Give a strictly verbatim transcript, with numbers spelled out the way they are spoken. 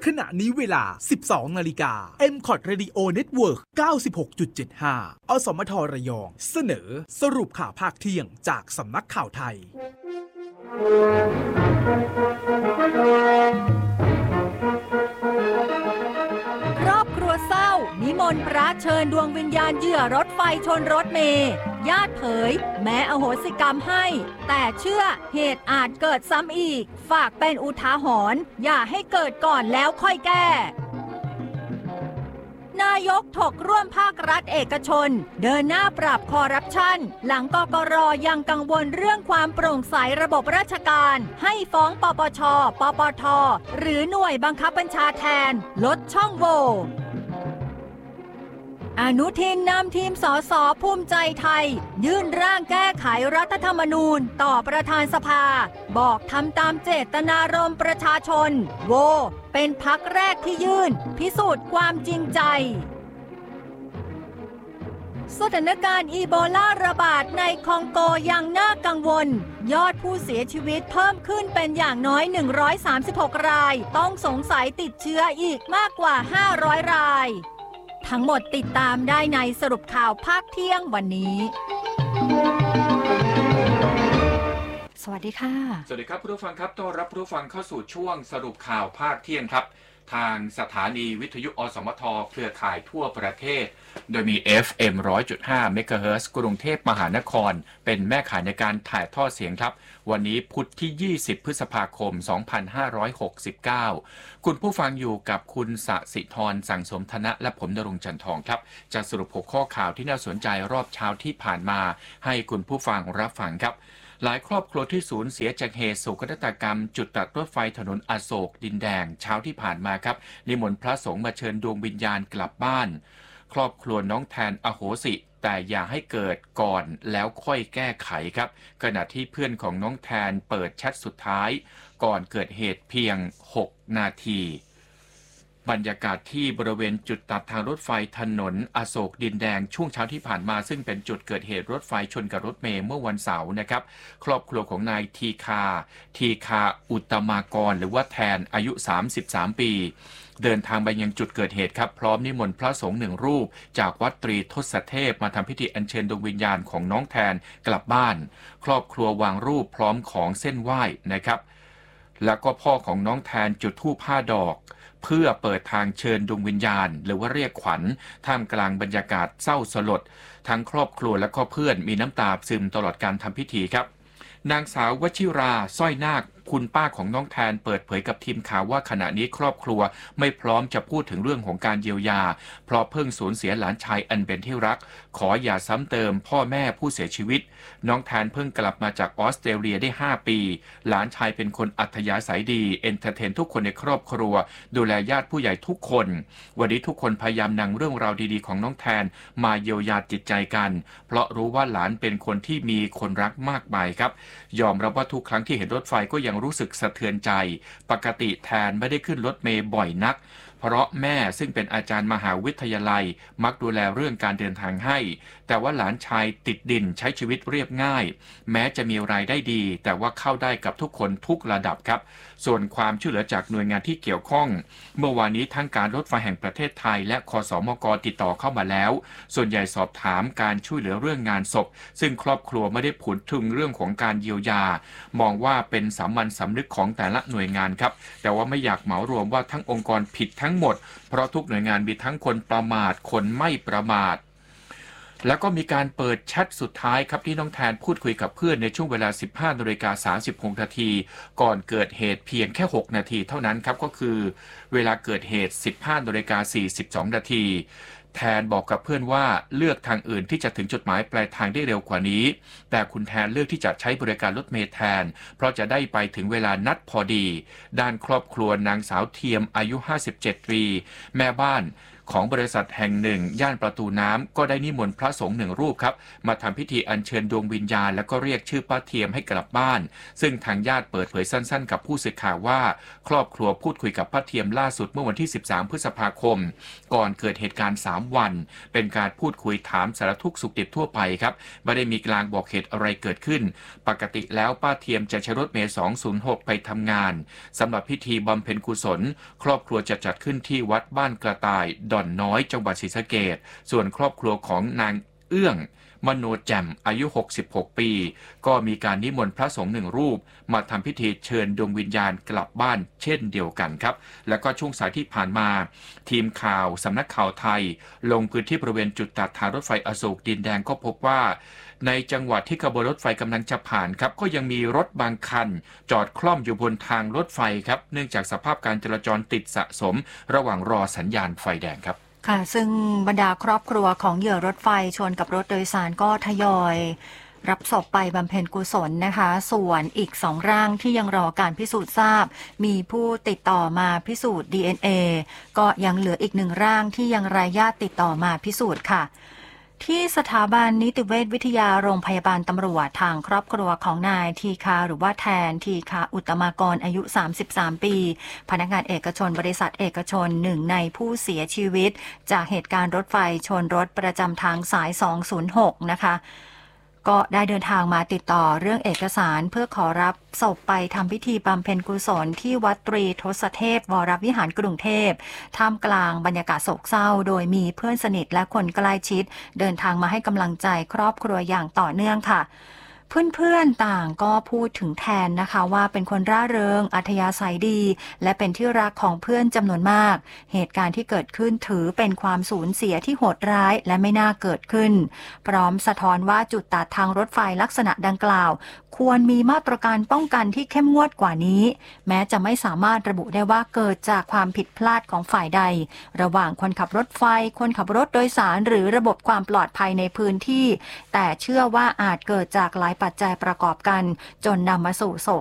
ขณะนี้เวลา สิบสองนาฬิกา เอ็ม คอท Radio Network เก้าสิบหกจุดเจ็ดห้า อสมทระยองเสนอสรุปข่าวภาคเที่ยงจากสำนักข่าวไทยครอบครัวเศร้านิมนต์พระเชิญดวงวิญญาณเหยื่อรถไฟชนรถเมล์ญาติเผยแม้อโหสิกรรมให้แต่เชื่อเหตุอาจเกิดซ้ำอีกฝากเป็นอุทาหรณ์อย่าให้เกิดก่อนแล้วค่อยแก้นายกถกร่วมภาครัฐเอกชนเดินหน้าปราบคอร์รัปชันหลังกกร.ยังกังวลเรื่องความโปร่งใสระบบราชการให้ฟ้องปปช.ปปท.หรือหน่วยบังคับบัญชาแทนลดช่องโหว่อนุทินนำทีมสสภูมิใจไทยยื่นร่างแก้ไขรัฐธรรมนูญต่อประธานสภาบอกทำตามเจตนารมณ์ประชาชนโหวเป็นพรรคแรกที่ยื่นพิสูจน์ความจริงใจสถานการณ์อีโบลาระบาดในคองโกยังน่ากังวลยอดผู้เสียชีวิตเพิ่มขึ้นเป็นอย่างน้อยหนึ่งร้อยสามสิบหกรายต้องสงสัยติดเชื้ออีกมากกว่าห้าร้อยรายทั้งหมดติดตามได้ในสรุปข่าวภาคเที่ยงวันนี้สวัสดีค่ะสวัสดีครับผู้ฟังครับต้อนรับผู้ฟังเข้าสู่ช่วงสรุปข่าวภาคเที่ยงครับทางสถานีวิทยุอสมทเครือข่ายทั่วประเทศโดยมี เอฟ เอ็ม หนึ่งร้อยจุดห้า เมกะเฮิรตซ์กรุงเทพมหานครเป็นแม่ข่ายในการถ่ายทอดเสียงครับวันนี้พุธที่ยี่สิบพฤษภาคมสองพันห้าร้อยหกสิบเก้าคุณผู้ฟังอยู่กับคุณสศิธรสังสมธนะและผมณรงค์จันทร์ทองครับจะสรุปหกข้อข่าวที่น่าสนใจรอบเช้าที่ผ่านมาให้คุณผู้ฟังรับฟังครับหลายครอบครัวที่สูญเสียจากเหตุโศกนาฏกรรมจุดตัดรถไฟถนนอโศกดินแดงเช้าที่ผ่านมาครับนิมนต์พระสงฆ์มาเชิญดวงวิญญาณกลับบ้านครอบครัวน้องแทนอโหสิแต่อย่าให้เกิดก่อนแล้วค่อยแก้ไขครับขณะที่เพื่อนของน้องแทนเปิดแชทสุดท้ายก่อนเกิดเหตุเพียงหกนาทีบรรยากาศที่บริเวณจุดตัดทางรถไฟถนนอโศกดินแดงช่วงเช้าที่ผ่านมาซึ่งเป็นจุดเกิดเหตุรถไฟชนกับรถเมล์เมื่อวันเสาร์นะครับครอบครัวของนายทีคาทีคาอุตตมากรหรือว่าแทนอายุสามสิบสามปีเดินทางไปยังจุดเกิดเหตุครับพร้อมนิมนต์พระสงฆ์หนึ่งรูปจากวัดตรีทศเทพมาทำพิธีอัญเชิญดวงวิญญาณของน้องแทนกลับบ้านครอบครัววางรูปพร้อมของเส้นไหว้นะครับแล้วก็พ่อของน้องแทนจุดธูปห้าดอกเพื่อเปิดทางเชิญดวงวิญญาณหรือว่าเรียกขวัญท่ามกลางบรรยากาศเศร้าสลดทั้งครอบครัวและก็เพื่อนมีน้ำตาซึมตลอดการทำพิธีครับนางสาววชิราสร้อยนาคคุณป้าของน้องแทนเปิดเผยกับทีมข่าวว่าขณะนี้ครอบครัวไม่พร้อมจะพูดถึงเรื่องของการเยียวยาเพราะเพิ่งสูญเสียหลานชายอันเป็นที่รักขออย่าซ้ำเติมพ่อแม่ผู้เสียชีวิตน้องแทนเพิ่งกลับมาจากออสเตรเลียได้ห้าปีหลานชายเป็นคนอัธยาศัยดีเอนเตอร์เทนทุกคนในครอบครัวดูแลญาติผู้ใหญ่ทุกคนวันนี้ทุกคนพยายามนำเรื่องราวดีๆของน้องแทนมาเยียวยาจิตใจกันเพราะรู้ว่าหลานเป็นคนที่มีคนรักมากมายครับยอมรับว่าทุกครั้งที่เห็นรถไฟก็ยังรู้สึกสะเทือนใจปกติแทนไม่ได้ขึ้นรถเมล์บ่อยนักเพราะแม่ซึ่งเป็นอาจารย์มหาวิทยาลัยมักดูแลเรื่องการเดินทางให้แต่ว่าหลานชายติดดินใช้ชีวิตเรียบง่ายแม้จะมีรายได้ดีแต่ว่าเข้าได้กับทุกคนทุกระดับครับส่วนความช่วยเหลือจากหน่วยงานที่เกี่ยวข้องเมื่อวานนี้ทั้งการรถไฟแห่งประเทศไทยและคสมกติดต่อเข้ามาแล้วส่วนใหญ่สอบถามการช่วยเหลือเรื่องงานศพซึ่งครอบครัวไม่ได้พูดถึงเรื่องของการเยียวยามองว่าเป็นสามัญสำนึกของแต่ละหน่วยงานครับแต่ว่าไม่อยากเหมารวมว่าทั้งองค์กรผิดทั้งหมดเพราะทุกหน่วยงานมีทั้งคนประมาทคนไม่ประมาทแล้วก็มีการเปิดแชทสุดท้ายครับที่น้องแทนพูดคุยกับเพื่อนในช่วงเวลา สิบห้านาฬิกาสามสิบหกนาทีก่อนเกิดเหตุเพียงแค่หกนาทีเท่านั้นครับก็คือเวลาเกิดเหตุ สิบห้านาฬิกาสี่สิบสองนาทีแทนบอกกับเพื่อนว่าเลือกทางอื่นที่จะถึงจุดหมายปลายทางได้เร็วกว่านี้แต่คุณแทนเลือกที่จะใช้บริการรถเมล์แทนเพราะจะได้ไปถึงเวลานัดพอดีด้านครอบครัวนางสาวเทียมอายุห้าสิบเจ็ดปีแม่บ้านของบริษัทแห่งหนึ่งย่านประตูน้ำก็ได้นิมนต์พระสงฆ์หนึ่งรูปครับมาทำพิธีอัญเชิญดวงวิญญาณแล้วก็เรียกชื่อป้าเทียมให้กลับบ้านซึ่งทางญาติเปิดเผยสั้นๆกับผู้สื่อข่าวว่าครอบครัวพูดคุยกับป้าเทียมล่าสุดเมื่อวันที่สิบสามพฤษภาคมก่อนเกิดเหตุการณ์สามวันเป็นการพูดคุยถามสารทุกข์สุขดิบทั่วไปครับไม่ได้มีกลางบอกเหตุอะไรเกิดขึ้นปกติแล้วป้าเทียมจะใช้รถเมล์สองศูนย์หกไปทำงานสำหรับพิธีบำเพ็ญกุศลครอบครัวจะจัดขึ้นที่วัดบ้านกระต่ายดอนน้อยจังหวัดศรีสะเกษส่วนครอบครัวของนางเอื้องมโนแจ่มอายุหกสิบหกปีก็มีการนิมนต์พระสงฆ์หนึ่งรูปมาทำพิธีเชิญดวงวิญญาณกลับบ้านเช่นเดียวกันครับแล้วก็ช่วงสายที่ผ่านมาทีมข่าวสำนักข่าวไทยลงพื้นที่บริเวณจุดตัดทางรถไฟอโศกดินแดงก็พบว่าในจังหวัดที่ขบวนรถไฟกำลังจะผ่านครับก็ยังมีรถบางคันจอดคล่อมอยู่บนทางรถไฟครับเนื่องจากสภาพการจราจรติดสะสมระหว่างรอสัญญาณไฟแดงครับค่ะซึ่งบรรดาครอบครัวของเหยื่อรถไฟชนกับรถโดยสารก็ทยอยรับศพไปบำเพ็ญกุศลนะคะส่วนอีกสองร่างที่ยังรอการพิสูจน์ทราบมีผู้ติดต่อมาพิสูจน์ ดี เอ็น เอ ก็ยังเหลืออีกหนึ่งร่างที่ยังไร้ญาติติดต่อมาพิสูจน์ค่ะที่สถาบันนิติเวชวิทยาโรงพยาบาลตำรวจทางครอบครัวของนายทีคาหรือว่าแทนทีคาอุตตมากรอายุสามสิบสามปีพนักงานเอกชนบริษัทเอกชนหนึ่งในผู้เสียชีวิตจากเหตุการณ์รถไฟชนรถประจำทางสายสองศูนย์หกนะคะก็ได้เดินทางมาติดต่อเรื่องเอกสารเพื่อขอรับศพไปทำพิธีบำเพ็ญกุศลที่วัดตรีทศเทพวรวิหารกรุงเทพท่ามกลางบรรยากาศโศกเศร้าโดยมีเพื่อนสนิทและคนใกล้ชิดเดินทางมาให้กำลังใจครอบครัวอย่างต่อเนื่องค่ะเพื่อนๆต่างก็พูดถึงแทนนะคะว่าเป็นคนร่าเริงอัธยาศัยดีและเป็นที่รักของเพื่อนจำนวนมากเหตุการณ์ที่เกิดขึ้นถือเป็นความสูญเสียที่โหดร้ายและไม่น่าเกิดขึ้นพร้อมสะท้อนว่าจุดตัดทางรถไฟลักษณะดังกล่าวควรมีมาตรการป้องกันที่เข้มงวดกว่านี้แม้จะไม่สามารถระบุได้ว่าเกิดจากความผิดพลาดของฝ่ายใดระหว่างคนขับรถไฟคนขับรถโดยสารหรือระบบความปลอดภัยในพื้นที่แต่เชื่อว่าอาจเกิดจากหลายปัจจัยประกอบกันจนนำมาสู่โศ